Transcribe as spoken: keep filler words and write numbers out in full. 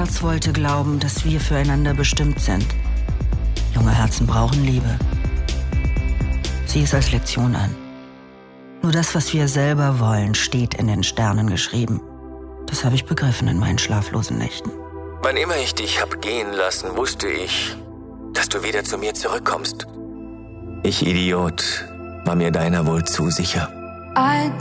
Herz wollte glauben, dass wir füreinander bestimmt sind. Junge Herzen brauchen Liebe. Sieh es als Lektion an. Nur das, was wir selber wollen, steht in den Sternen geschrieben. Das habe ich begriffen in meinen schlaflosen Nächten. Wann immer ich dich hab gehen lassen, wusste ich, dass du wieder zu mir zurückkommst. Ich, Idiot, war mir deiner wohl zu sicher. I